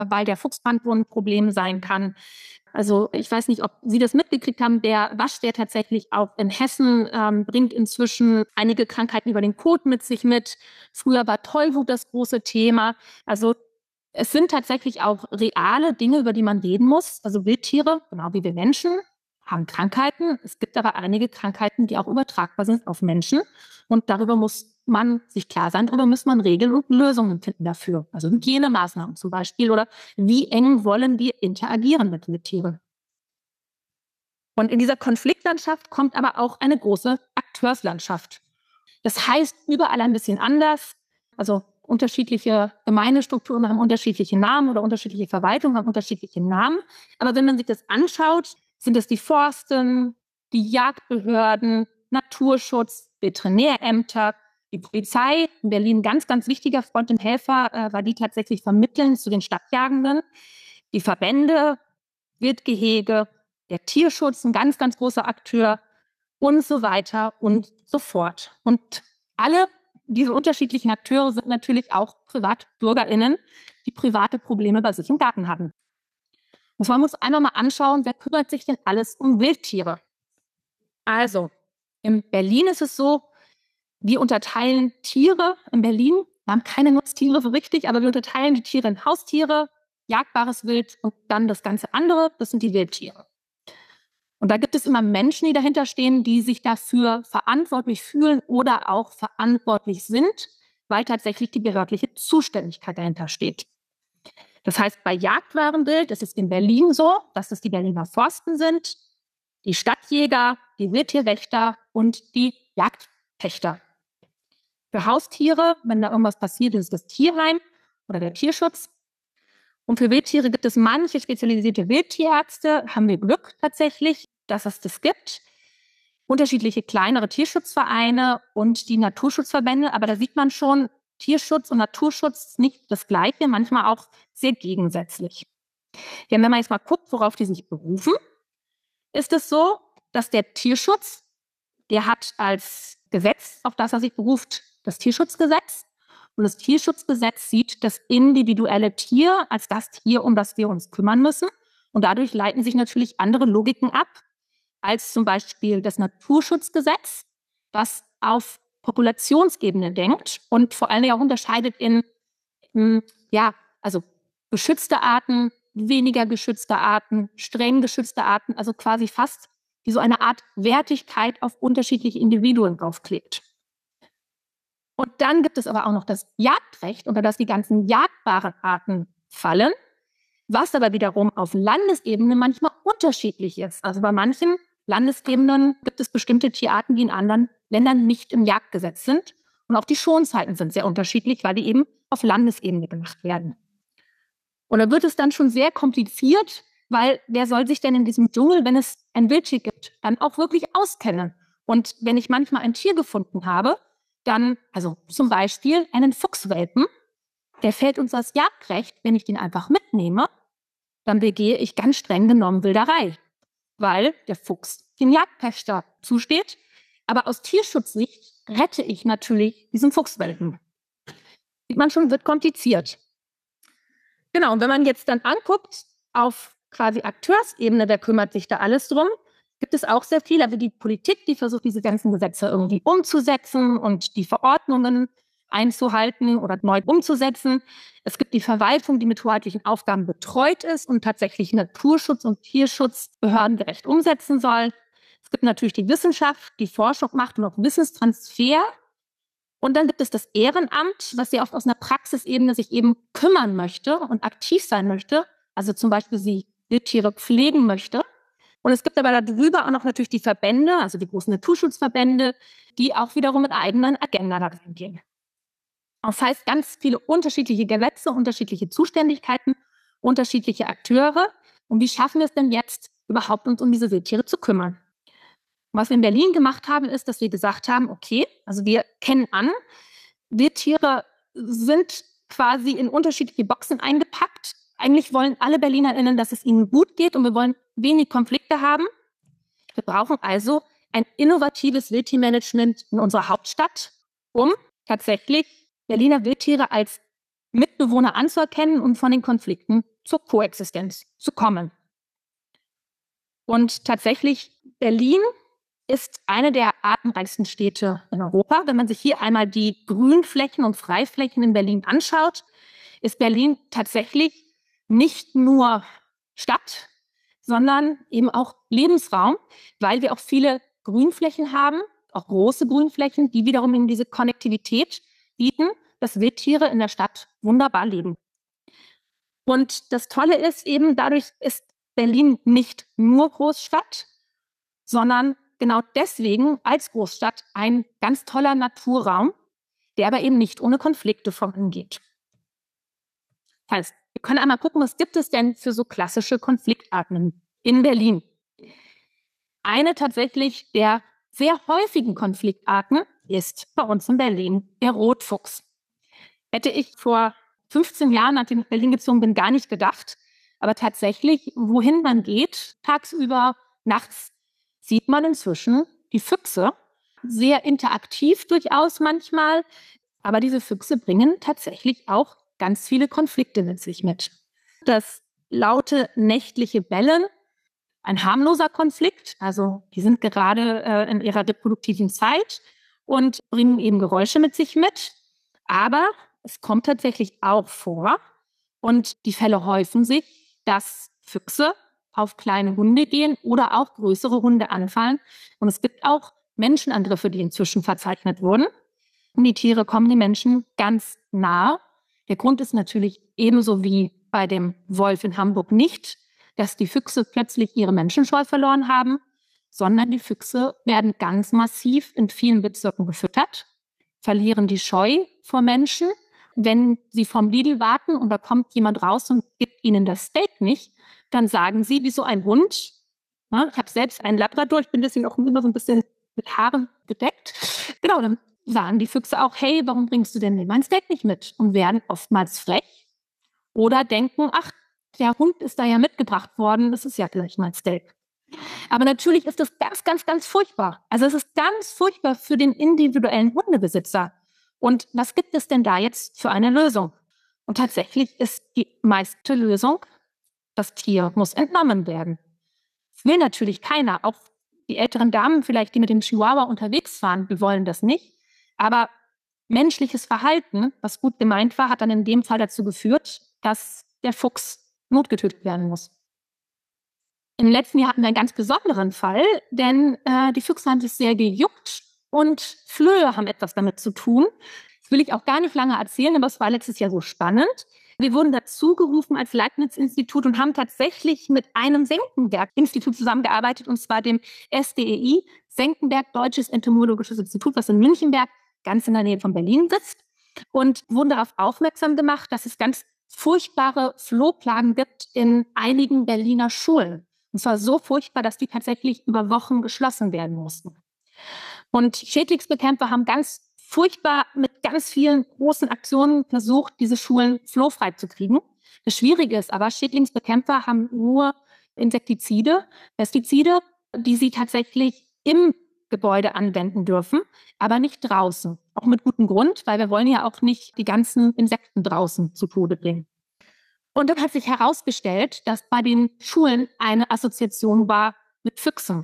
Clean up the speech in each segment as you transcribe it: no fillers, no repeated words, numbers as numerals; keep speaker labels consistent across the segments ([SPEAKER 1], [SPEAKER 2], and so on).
[SPEAKER 1] weil der Fuchsbrandwurm ein Problem sein kann. Also ich weiß nicht, ob Sie das mitgekriegt haben, der Waschbär tatsächlich auch in Hessen bringt inzwischen einige Krankheiten über den Kot mit sich mit. Früher war Tollwut das große Thema. Also es sind tatsächlich auch reale Dinge, über die man reden muss. Also Wildtiere, genau wie wir Menschen, haben Krankheiten. Es gibt aber einige Krankheiten, die auch übertragbar sind auf Menschen. Und darüber muss man sich klar sein, darüber muss man Regeln und Lösungen finden dafür. Also Hygienemaßnahmen zum Beispiel oder wie eng wollen wir interagieren mit Wildtieren. Und in dieser Konfliktlandschaft kommt aber auch eine große Akteurslandschaft. Das heißt, überall ein bisschen anders. Also unterschiedliche Gemeindestrukturen haben unterschiedliche Namen oder unterschiedliche Verwaltungen haben unterschiedliche Namen. Aber wenn man sich das anschaut, sind es die Forsten, die Jagdbehörden, Naturschutz, Veterinärämter, die Polizei. In Berlin ein ganz, ganz wichtiger Freund und Helfer, weil die tatsächlich vermitteln zu den Stadtjagenden. Die Verbände, Wildgehege, der Tierschutz, ein ganz, ganz großer Akteur und so weiter und so fort. Und alle diese unterschiedlichen Akteure sind natürlich auch PrivatbürgerInnen, die private Probleme bei sich im Garten haben. Und man muss einmal mal anschauen, wer kümmert sich denn alles um Wildtiere? Also, in Berlin ist es so, wir unterteilen Tiere in Berlin. Wir haben keine Nutztiere so richtig, aber wir unterteilen die Tiere in Haustiere, jagbares Wild und dann das ganze andere, das sind die Wildtiere. Und da gibt es immer Menschen, die dahinter stehen, die sich dafür verantwortlich fühlen oder auch verantwortlich sind, weil tatsächlich die behördliche Zuständigkeit dahinter steht. Das heißt, bei Jagdwarenwild ist es in Berlin so, dass es die Berliner Forsten sind, die Stadtjäger, die Wildtierwächter und die Jagdpächter. Für Haustiere, wenn da irgendwas passiert, ist es das Tierheim oder der Tierschutz. Und für Wildtiere gibt es manche spezialisierte Wildtierärzte, haben wir Glück tatsächlich, dass es das gibt. Unterschiedliche kleinere Tierschutzvereine und die Naturschutzverbände. Aber da sieht man schon, Tierschutz und Naturschutz ist nicht das Gleiche, manchmal auch sehr gegensätzlich. Ja, wenn man jetzt mal guckt, worauf die sich berufen, ist es so, dass der Tierschutz, der hat als Gesetz, auf das er sich beruft, das Tierschutzgesetz. Und das Tierschutzgesetz sieht das individuelle Tier als das Tier, um das wir uns kümmern müssen. Und dadurch leiten sich natürlich andere Logiken ab, als zum Beispiel das Naturschutzgesetz, was auf Populationsebene denkt und vor allem auch unterscheidet in also geschützte Arten, weniger geschützte Arten, streng geschützte Arten, also quasi fast wie so eine Art Wertigkeit auf unterschiedliche Individuen draufklebt. Und dann gibt es aber auch noch das Jagdrecht, unter das die ganzen jagdbaren Arten fallen, was aber wiederum auf Landesebene manchmal unterschiedlich ist. Also bei manchen Landesebenen gibt es bestimmte Tierarten, die in anderen Ländern nicht im Jagdgesetz sind. Und auch die Schonzeiten sind sehr unterschiedlich, weil die eben auf Landesebene gemacht werden. Und da wird es dann schon sehr kompliziert, weil wer soll sich denn in diesem Dschungel, wenn es ein Wildtier gibt, dann auch wirklich auskennen? Und wenn ich manchmal ein Tier gefunden habe, dann, also zum Beispiel einen Fuchswelpen, der fällt uns das Jagdrecht, wenn ich den einfach mitnehme, dann begehe ich ganz streng genommen Wilderei, weil der Fuchs dem Jagdpächter zusteht. Aber aus Tierschutzsicht rette ich natürlich diesen Fuchswelpen. Sieht man schon, wird kompliziert. Genau, und wenn man jetzt dann anguckt, auf quasi Akteursebene, wer kümmert sich da alles drum, gibt es auch sehr viel. Also die Politik, die versucht, diese ganzen Gesetze irgendwie umzusetzen und die Verordnungen einzuhalten oder neu umzusetzen. Es gibt die Verwaltung, die mit hoheitlichen Aufgaben betreut ist und tatsächlich Naturschutz und Tierschutz behördengerecht umsetzen soll. Es gibt natürlich die Wissenschaft, die Forschung macht und auch Wissenstransfer. Und dann gibt es das Ehrenamt, was sehr oft aus einer Praxisebene sich eben kümmern möchte und aktiv sein möchte. Also zum Beispiel sie Wildtiere pflegen möchte. Und es gibt aber darüber auch noch natürlich die Verbände, also die großen Naturschutzverbände, die auch wiederum mit eigenen Agenda da reingehen. Das heißt, ganz viele unterschiedliche Gesetze, unterschiedliche Zuständigkeiten, unterschiedliche Akteure. Und wie schaffen wir es denn jetzt, überhaupt uns um diese Wildtiere zu kümmern? Und was wir in Berlin gemacht haben, ist, dass wir gesagt haben, okay, also wir kennen an, Wildtiere sind quasi in unterschiedliche Boxen eingepackt. Eigentlich wollen alle BerlinerInnen, dass es ihnen gut geht und wir wollen wenig Konflikte haben. Wir brauchen also ein innovatives Wildtiermanagement in unserer Hauptstadt, um tatsächlich Berliner Wildtiere als Mitbewohner anzuerkennen und von den Konflikten zur Koexistenz zu kommen. Und tatsächlich, Berlin ist eine der artenreichsten Städte in Europa. Wenn man sich hier einmal die Grünflächen und Freiflächen in Berlin anschaut, ist Berlin tatsächlich nicht nur Stadt, sondern eben auch Lebensraum, weil wir auch viele Grünflächen haben, auch große Grünflächen, die wiederum in diese Konnektivität bieten, dass Wildtiere in der Stadt wunderbar leben. Und das Tolle ist eben, dadurch ist Berlin nicht nur Großstadt, sondern genau deswegen als Großstadt ein ganz toller Naturraum, der aber eben nicht ohne Konflikte vorangeht. Das heißt, wir können einmal gucken, was gibt es denn für so klassische Konfliktarten in Berlin. Eine tatsächlich der sehr häufigen Konfliktarten ist bei uns in Berlin der Rotfuchs. Hätte ich vor 15 Jahren, nachdem ich nach Berlin gezogen bin, gar nicht gedacht. Aber tatsächlich, wohin man geht, tagsüber, nachts, sieht man inzwischen die Füchse. Sehr interaktiv durchaus manchmal. Aber diese Füchse bringen tatsächlich auch ganz viele Konflikte mit sich mit. Das laute nächtliche Bellen, ein harmloser Konflikt. Also die sind gerade in ihrer reproduktiven Zeit und bringen eben Geräusche mit sich mit. Aber es kommt tatsächlich auch vor, und die Fälle häufen sich, dass Füchse auf kleine Hunde gehen oder auch größere Hunde anfallen. Und es gibt auch Menschenangriffe, die inzwischen verzeichnet wurden. Und die Tiere kommen den Menschen ganz nah. Der Grund ist natürlich ebenso wie bei dem Wolf in Hamburg nicht, dass die Füchse plötzlich ihre Menschenscheu verloren haben, sondern die Füchse werden ganz massiv in vielen Bezirken gefüttert, verlieren die Scheu vor Menschen. Wenn sie vom Lidl warten und da kommt jemand raus und gibt ihnen das Steak nicht, dann sagen sie, wie so ein Hund, ja, ich habe selbst einen Labrador, ich bin deswegen auch immer so ein bisschen mit Haaren gedeckt, genau, dann sagen die Füchse auch, hey, warum bringst du denn mein Steak nicht mit? Und werden oftmals frech oder denken, ach, der Hund ist da ja mitgebracht worden, das ist ja gleich mein Steak. Aber natürlich ist das ganz, ganz, ganz furchtbar. Also es ist ganz furchtbar für den individuellen Hundebesitzer. Und was gibt es denn da jetzt für eine Lösung? Und tatsächlich ist die meiste Lösung, das Tier muss entnommen werden. Das will natürlich keiner. Auch die älteren Damen vielleicht, die mit dem Chihuahua unterwegs waren, die wollen das nicht. Aber menschliches Verhalten, was gut gemeint war, hat dann in dem Fall dazu geführt, dass der Fuchs notgetötet werden muss. Im letzten Jahr hatten wir einen ganz besonderen Fall, denn die Füchse haben sich sehr gejuckt und Flöhe haben etwas damit zu tun. Das will ich auch gar nicht lange erzählen, aber es war letztes Jahr so spannend. Wir wurden dazu gerufen als Leibniz-Institut und haben tatsächlich mit einem Senckenberg-Institut zusammengearbeitet, und zwar dem SDEI, Senckenberg Deutsches Entomologisches Institut, was in Münchenberg, ganz in der Nähe von Berlin sitzt, und wurden darauf aufmerksam gemacht, dass es ganz furchtbare Flohplagen gibt in einigen Berliner Schulen. Und zwar so furchtbar, dass die tatsächlich über Wochen geschlossen werden mussten. Und Schädlingsbekämpfer haben ganz furchtbar mit ganz vielen großen Aktionen versucht, diese Schulen flohfrei zu kriegen. Das Schwierige ist aber, Schädlingsbekämpfer haben nur Insektizide, Pestizide, die sie tatsächlich im Gebäude anwenden dürfen, aber nicht draußen. Auch mit gutem Grund, weil wir wollen ja auch nicht die ganzen Insekten draußen zu Tode bringen. Und dann hat sich herausgestellt, dass bei den Schulen eine Assoziation war mit Füchsen.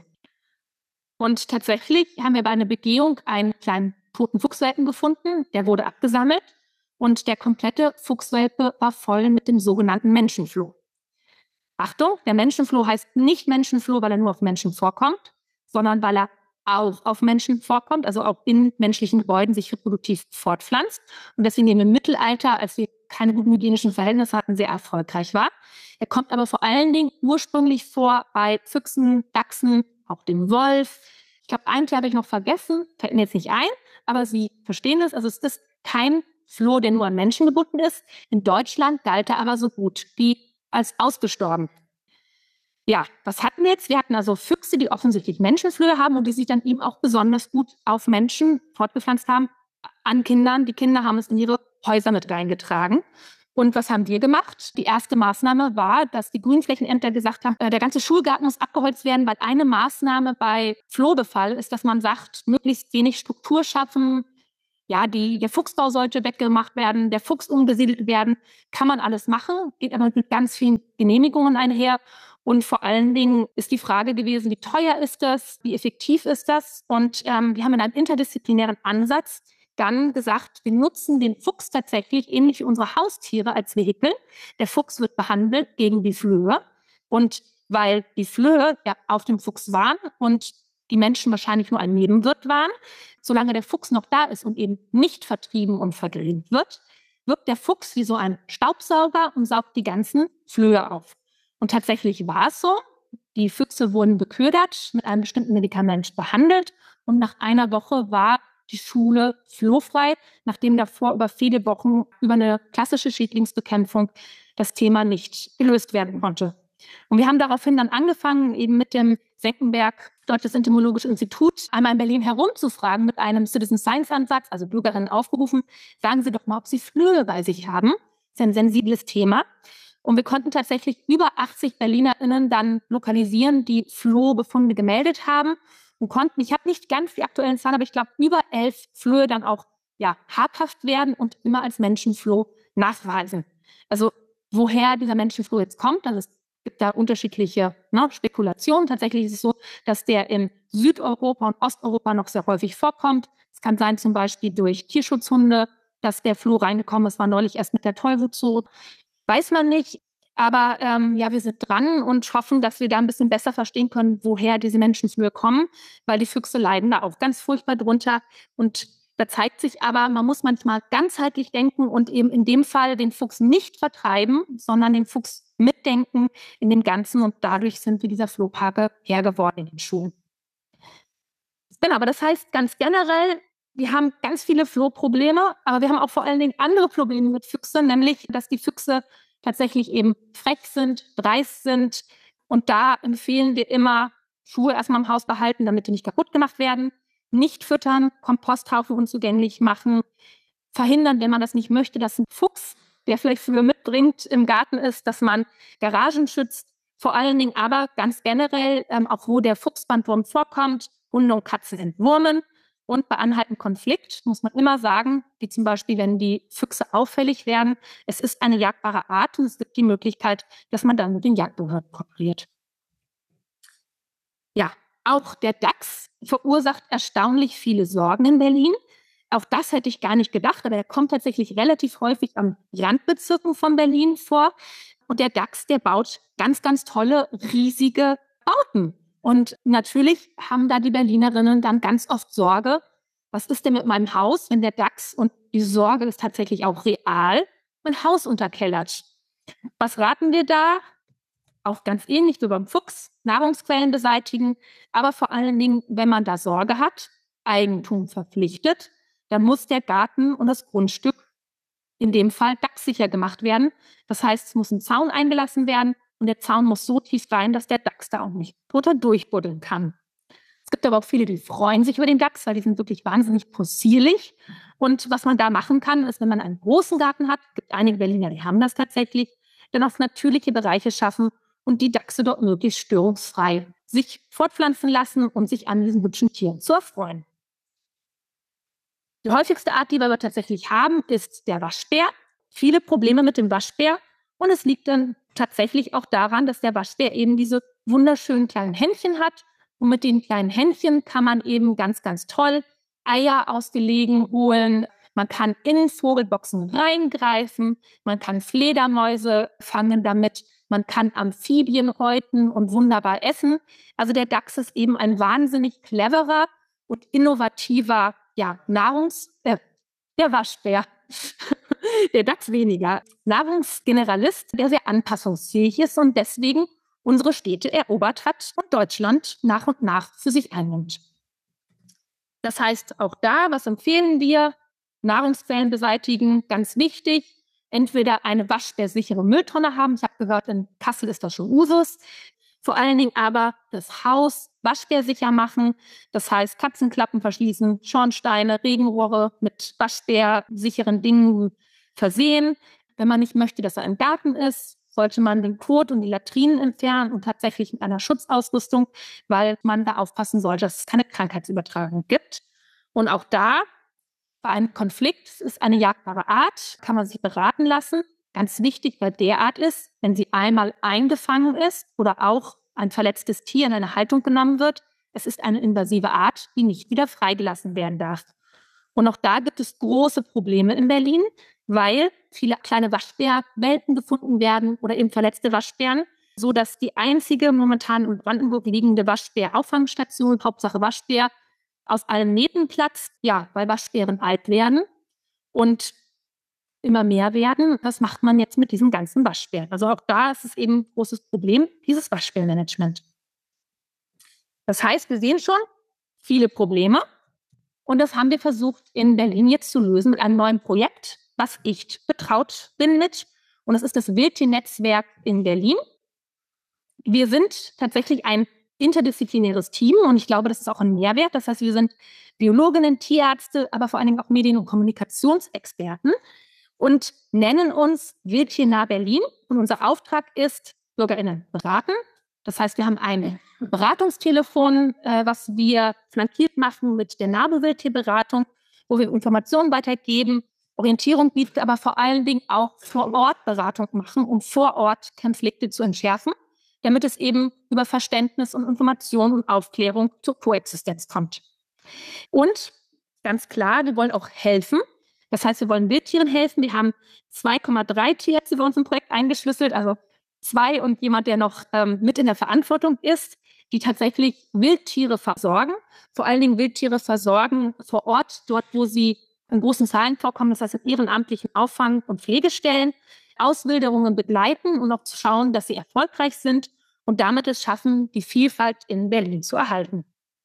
[SPEAKER 1] Und tatsächlich haben wir bei einer Begehung einen kleinen toten Fuchswelpen gefunden, der wurde abgesammelt und der komplette Fuchswelpe war voll mit dem sogenannten Menschenfloh. Achtung, der Menschenfloh heißt nicht Menschenfloh, weil er nur auf Menschen vorkommt, sondern weil er auch auf Menschen vorkommt, also auch in menschlichen Gebäuden sich reproduktiv fortpflanzt und deswegen im Mittelalter, als wir keine guten hygienischen Verhältnisse hatten, sehr erfolgreich war. Er kommt aber vor allen Dingen ursprünglich vor bei Füchsen, Dachsen, auch dem Wolf. Ich glaube, einen habe ich noch vergessen, fällt mir jetzt nicht ein, aber Sie verstehen es. Also es ist kein Floh, der nur an Menschen gebunden ist. In Deutschland galt er aber so gut wie als ausgestorben. Ja, was hatten wir jetzt? Wir hatten also Füchse, die offensichtlich Menschenflöhe haben und die sich dann eben auch besonders gut auf Menschen fortgepflanzt haben, an Kindern. Die Kinder haben es in ihre Häuser mit reingetragen. Und was haben wir gemacht? Die erste Maßnahme war, dass die Grünflächenämter gesagt haben, der ganze Schulgarten muss abgeholzt werden, weil eine Maßnahme bei Flohbefall ist, dass man sagt, möglichst wenig Struktur schaffen, der Fuchsbau sollte weggemacht werden, der Fuchs umgesiedelt werden. Kann man alles machen, geht aber mit ganz vielen Genehmigungen einher. Und vor allen Dingen ist die Frage gewesen, wie teuer ist das, wie effektiv ist das? Und wir haben in einem interdisziplinären Ansatz dann gesagt, wir nutzen den Fuchs tatsächlich ähnlich wie unsere Haustiere als Vehikel. Der Fuchs wird behandelt gegen die Flöhe. Und weil die Flöhe ja auf dem Fuchs waren und die Menschen wahrscheinlich nur ein Nebenwirt waren, solange der Fuchs noch da ist und eben nicht vertrieben und vergrillt wird, wirkt der Fuchs wie so ein Staubsauger und saugt die ganzen Flöhe auf. Und tatsächlich war es so, die Füchse wurden beködert, mit einem bestimmten Medikament behandelt und nach einer Woche war die Schule flohfrei, nachdem davor über viele Wochen über eine klassische Schädlingsbekämpfung das Thema nicht gelöst werden konnte. Und wir haben daraufhin dann angefangen, eben mit dem Senckenberg Deutsches Entomologisches Institut einmal in Berlin herumzufragen mit einem Citizen Science Ansatz, also Bürgerinnen aufgerufen, sagen Sie doch mal, ob Sie Flöhe bei sich haben. Das ist ein sensibles Thema. Und wir konnten tatsächlich über 80 BerlinerInnen dann lokalisieren, die Flohbefunde gemeldet haben und konnten, ich habe nicht ganz die aktuellen Zahlen, aber ich glaube, über 11 Flöhe dann auch habhaft werden und immer als Menschenfloh nachweisen. Also woher dieser Menschenfloh jetzt kommt, also es gibt da unterschiedliche Spekulationen. Tatsächlich ist es so, dass der in Südeuropa und Osteuropa noch sehr häufig vorkommt. Es kann sein zum Beispiel durch Tierschutzhunde, dass der Floh reingekommen ist, war neulich erst mit der Tollwurzoo. Weiß man nicht, aber wir sind dran und hoffen, dass wir da ein bisschen besser verstehen können, woher diese Menschenflöhe kommen, weil die Füchse leiden da auch ganz furchtbar drunter. Und da zeigt sich aber, man muss manchmal ganzheitlich denken und eben in dem Fall den Fuchs nicht vertreiben, sondern den Fuchs mitdenken in dem Ganzen. Und dadurch sind wir dieser Flohparke Herr geworden in den Schulen. Genau, aber das heißt ganz generell, wir haben ganz viele Flohprobleme, aber wir haben auch vor allen Dingen andere Probleme mit Füchsen, nämlich, dass die Füchse tatsächlich eben frech sind, dreist sind. Und da empfehlen wir immer, Schuhe erstmal im Haus behalten, damit die nicht kaputt gemacht werden. Nicht füttern, Komposthaufen unzugänglich machen, verhindern, wenn man das nicht möchte, dass ein Fuchs, der vielleicht Flöhe mitbringt, im Garten ist, dass man Garagen schützt. Vor allen Dingen aber ganz generell, auch wo der Fuchsbandwurm vorkommt, Hunde und Katzen entwurmen. Und bei anhaltendem Konflikt muss man immer sagen, wie zum Beispiel, wenn die Füchse auffällig werden, es ist eine jagdbare Art und es gibt die Möglichkeit, dass man dann mit den Jagdbehörden kooperiert. Ja, auch der Dachs verursacht erstaunlich viele Sorgen in Berlin. Auch das hätte ich gar nicht gedacht, aber er kommt tatsächlich relativ häufig an Randbezirken von Berlin vor. Und der Dachs, der baut ganz, ganz tolle, riesige Bauten. Und natürlich haben da die Berlinerinnen dann ganz oft Sorge, was ist denn mit meinem Haus, wenn der Dachs, und die Sorge ist tatsächlich auch real, mein Haus unterkellert. Was raten wir da? Auch ganz ähnlich wie beim Fuchs, Nahrungsquellen beseitigen, aber vor allen Dingen, wenn man da Sorge hat, Eigentum verpflichtet, dann muss der Garten und das Grundstück in dem Fall dachssicher gemacht werden. Das heißt, es muss ein Zaun eingelassen werden und der Zaun muss so tief rein, dass der Dachs da auch nicht drunter durchbuddeln kann. Es gibt aber auch viele, die freuen sich über den Dachs, weil die sind wirklich wahnsinnig possierlich. Und was man da machen kann, ist, wenn man einen großen Garten hat, gibt einige Berliner, die haben das tatsächlich, dann auf natürliche Bereiche schaffen und die Dachse dort möglichst störungsfrei sich fortpflanzen lassen und sich an diesen hübschen Tieren zu erfreuen. Die häufigste Art, die wir tatsächlich haben, ist der Waschbär. Viele Probleme mit dem Waschbär. Und es liegt dann tatsächlich auch daran, dass der Waschbär eben diese wunderschönen kleinen Händchen hat. Und mit den kleinen Händchen kann man eben ganz, ganz toll Eier aus Gelegen holen. Man kann in Vogelboxen reingreifen. Man kann Fledermäuse fangen damit. Man kann Amphibien häuten und wunderbar essen. Also der Dachs ist eben ein wahnsinnig cleverer und innovativer der Waschbär, der Dachs weniger, Nahrungsgeneralist, der sehr anpassungsfähig ist und deswegen unsere Städte erobert hat und Deutschland nach und nach für sich einnimmt. Das heißt, auch da, was empfehlen wir? Nahrungsquellen beseitigen, ganz wichtig. Entweder eine waschbärsichere Mülltonne haben. Ich habe gehört, in Kassel ist das schon Usus. Vor allen Dingen aber das Haus waschbärsicher machen. Das heißt, Katzenklappen verschließen, Schornsteine, Regenrohre mit waschbärsicheren Dingen versehen. Wenn man nicht möchte, dass er im Garten ist, sollte man den Kot und die Latrinen entfernen und tatsächlich mit einer Schutzausrüstung, weil man da aufpassen sollte, dass es keine Krankheitsübertragung gibt. Und auch da bei einem Konflikt, es ist eine jagbare Art, kann man sich beraten lassen. Ganz wichtig bei der Art ist, wenn sie einmal eingefangen ist oder auch ein verletztes Tier in eine Haltung genommen wird, es ist eine invasive Art, die nicht wieder freigelassen werden darf. Und auch da gibt es große Probleme in Berlin, weil viele kleine Waschbärwelpen gefunden werden oder eben verletzte Waschbären, so dass die einzige momentan in Brandenburg liegende Waschbär-Auffangstation, Hauptsache Waschbär, aus allen Nähten platzt, ja, weil Waschbären alt werden und immer mehr werden. Was macht man jetzt mit diesen ganzen Waschbären? Also auch da ist es eben ein großes Problem, dieses Waschbärmanagement. Das heißt, wir sehen schon viele Probleme und das haben wir versucht in Berlin jetzt zu lösen mit einem neuen Projekt, was ich betraut bin mit. Und das ist das Wildtiernetzwerk in Berlin. Wir sind tatsächlich ein interdisziplinäres Team und ich glaube, das ist auch ein Mehrwert. Das heißt, wir sind Biologinnen, Tierärzte, aber vor allen Dingen auch Medien- und Kommunikationsexperten und nennen uns Wildtiernah Berlin. Und unser Auftrag ist, BürgerInnen beraten. Das heißt, wir haben ein Beratungstelefon, was wir flankiert machen mit der NABU-Wildtierberatung, wo wir Informationen weitergeben, Orientierung bieten, aber vor allen Dingen auch vor Ort Beratung machen, um vor Ort Konflikte zu entschärfen, damit es eben über Verständnis und Information und Aufklärung zur Koexistenz kommt. Und ganz klar, wir wollen auch helfen. Das heißt, wir wollen Wildtieren helfen. Wir haben 2,3 Tierärzte bei uns im Projekt eingeschlüsselt, also 2 und jemand, der noch mit in der Verantwortung ist, die tatsächlich Wildtiere versorgen. Vor allen Dingen Wildtiere versorgen vor Ort, dort, wo sie in großen Zahlen vorkommen. Das heißt, in ehrenamtlichen Auffang- und Pflegestellen, Auswilderungen begleiten und auch zu schauen, dass sie erfolgreich sind und damit es schaffen, die Vielfalt in Berlin zu erhalten.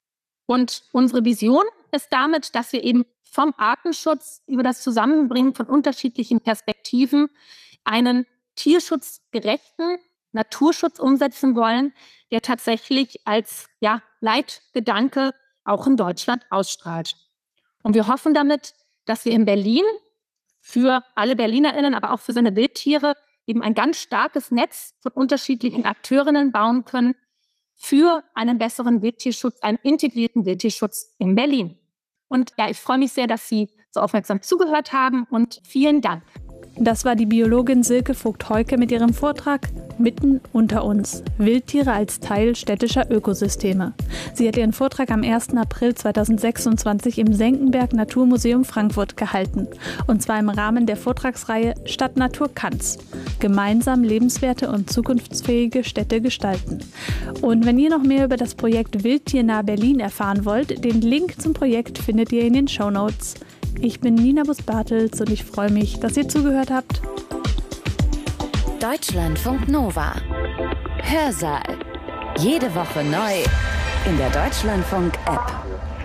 [SPEAKER 1] Und unsere Vision ist damit, dass wir eben vom Artenschutz über das Zusammenbringen von unterschiedlichen Perspektiven einen tierschutzgerechten Naturschutz umsetzen wollen, der tatsächlich als Leitgedanke auch in Deutschland ausstrahlt. Und wir hoffen damit, dass wir in Berlin für alle BerlinerInnen, aber auch für seine Wildtiere eben ein ganz starkes Netz von unterschiedlichen Akteurinnen bauen können für einen besseren Wildtierschutz, einen integrierten Wildtierschutz in Berlin. Und ja, ich freue mich sehr, dass Sie so aufmerksam zugehört haben und vielen Dank.
[SPEAKER 2] Das war die Biologin Silke Vogt-Heuke mit ihrem Vortrag Mitten unter uns. Wildtiere als Teil städtischer Ökosysteme. Sie hat ihren Vortrag am 1. April 2026 im Senckenberg Naturmuseum Frankfurt gehalten. Und zwar im Rahmen der Vortragsreihe Stadt Natur kann's. Gemeinsam lebenswerte und zukunftsfähige Städte gestalten. Und wenn ihr noch mehr über das Projekt Wildtiernah Berlin erfahren wollt, den Link zum Projekt findet ihr in den Shownotes. Ich bin Nina Bus-Bartels und ich freue mich, dass ihr zugehört habt.
[SPEAKER 3] Deutschlandfunk Nova. Hörsaal. Jede Woche neu in der Deutschlandfunk-App.